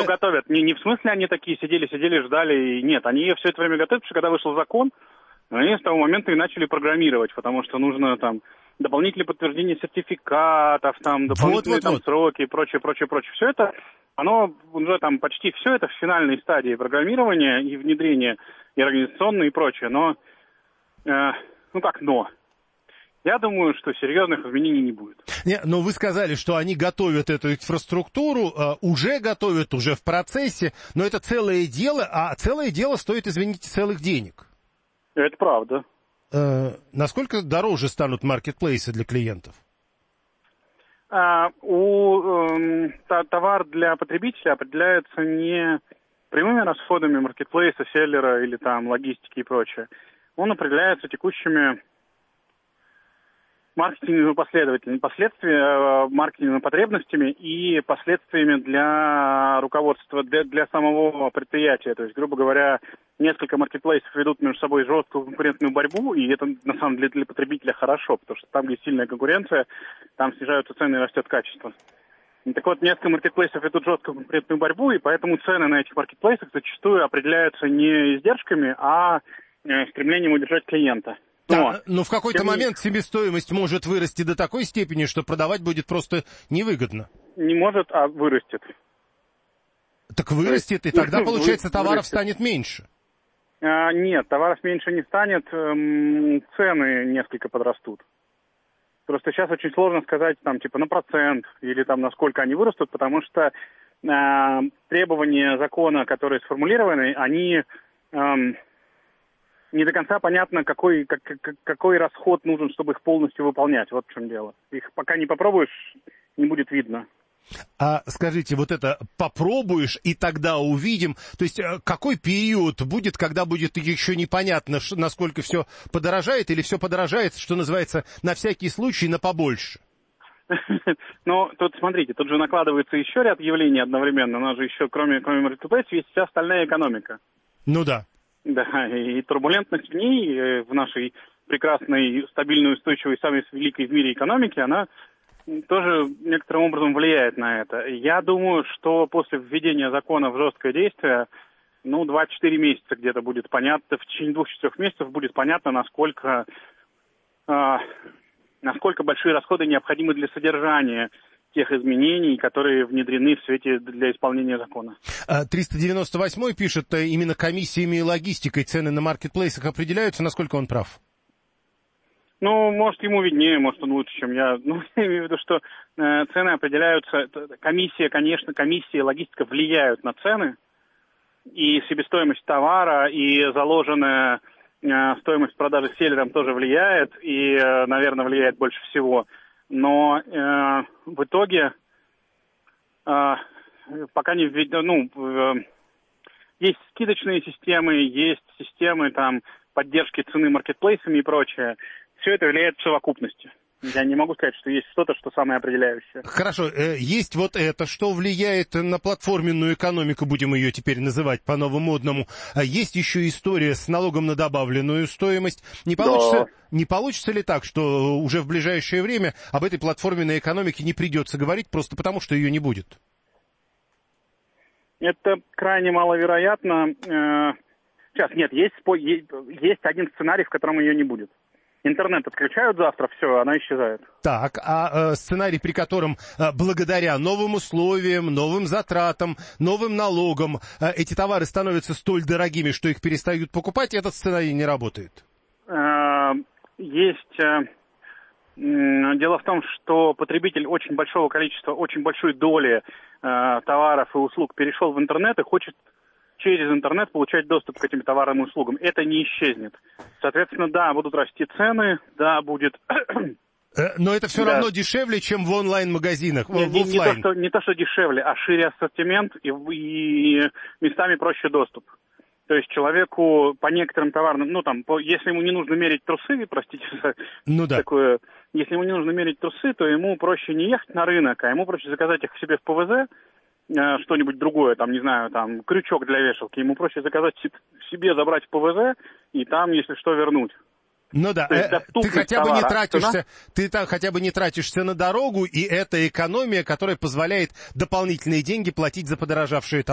готовят. Не в смысле они такие сидели, ждали. Нет, они ее все это время готовят, потому что когда вышел закон, они с того момента и начали программировать, потому что нужно там дополнительное подтверждение сертификатов, там дополнительные там сроки и прочее. Все это, оно уже там почти все это в финальной стадии программирования и внедрения и организационной и прочее. Но, я думаю, что серьезных изменений не будет. Но вы сказали, что они готовят эту инфраструктуру, уже готовят, уже в процессе, но это целое дело, а целое дело стоит, извините, целых денег. Это правда. Насколько дороже станут маркетплейсы для клиентов? Товар для потребителя определяется не прямыми расходами маркетплейса, селлера или там логистики и прочее. Он определяется текущими маркетинговыми маркетинговыми потребностями и последствиями для руководства, для самого предприятия. То есть, грубо говоря, несколько маркетплейсов ведут между собой жесткую конкурентную борьбу, и это, на самом деле, для потребителя хорошо, потому что там, где сильная конкуренция, там снижаются цены и растет качество. Так вот, несколько маркетплейсов ведут жесткую конкурентную борьбу, и поэтому цены на этих маркетплейсах зачастую определяются не издержками, а стремлением удержать клиента. Но в какой-то момент себестоимость может вырасти до такой степени, что продавать будет просто невыгодно. Не может, а вырастет. Так вырастет, и тогда, получается, товаров станет меньше. Нет, товаров меньше не станет, цены несколько подрастут. Просто сейчас очень сложно сказать, там, типа, на процент или там на сколько они вырастут, потому что требования закона, которые сформулированы, они не до конца понятно, какой расход нужен, чтобы их полностью выполнять. Вот в чем дело. Их пока не попробуешь, не будет видно. А скажите, вот это попробуешь, и тогда увидим. То есть какой период будет, когда будет еще непонятно, насколько все подорожает, или все подорожает, что называется, на всякий случай, на побольше? Ну, тут, смотрите, тут же накладывается еще ряд явлений одновременно. У нас же еще, кроме маркетплейсов, есть вся остальная экономика. Ну да. Да, и турбулентность в ней, в нашей прекрасной, стабильной, устойчивой, самой великой в мире экономике, она тоже некоторым образом влияет на это. Я думаю, что после введения закона в жесткое действие, 2-4 месяца где-то будет понятно, в течение 2-4 месяцев будет понятно, насколько большие расходы необходимы для содержания тех изменений, которые внедрены в свете для исполнения закона. 398-й пишет, именно комиссиями и логистикой цены на маркетплейсах определяются, насколько он прав? Может, ему виднее, может, он лучше, чем я. Я имею в виду, что цены определяются, комиссия и логистика влияют на цены, и себестоимость товара, и заложенная стоимость продажи селлерам тоже влияет, и, наверное, влияет больше всего. Но в итоге пока не введено, есть скидочные системы, есть системы там поддержки цены маркетплейсами и прочее. Все это влияет в совокупности. Я не могу сказать, что есть что-то, что самое определяющее. Хорошо, есть вот это, что влияет на платформенную экономику, будем ее теперь называть по-новомодному. Есть еще история с налогом на добавленную стоимость. Не получится ли так, что уже в ближайшее время об этой платформенной экономике не придется говорить, просто потому что ее не будет? Это крайне маловероятно. Сейчас, нет, есть один сценарий, в котором ее не будет. Интернет отключают завтра, все, она исчезает. Так, а сценарий, при котором благодаря новым условиям, новым затратам, новым налогам эти товары становятся столь дорогими, что их перестают покупать, этот сценарий не работает? Есть. Дело в том, что потребитель очень большого количества, очень большой доли товаров и услуг перешел в интернет и хочет через интернет получать доступ к этим товарам и услугам. Это не исчезнет. Соответственно, да, будут расти цены, да, будет... Но это все равно дешевле, чем в онлайн-магазинах, в офлайн. Не то, что дешевле, а шире ассортимент и местами проще доступ. То есть человеку по некоторым товарам, если ему не нужно мерить трусы, простите за такое, если ему не нужно мерить трусы, то ему проще не ехать на рынок, а ему проще заказать их к себе в ПВЗ, что-нибудь другое, крючок для вешалки, ему проще заказать себе, забрать в ПВЗ и там, если что, вернуть. Ты хотя бы не тратишься на дорогу, и это экономия, которая позволяет дополнительные деньги платить за подорожавшие товары.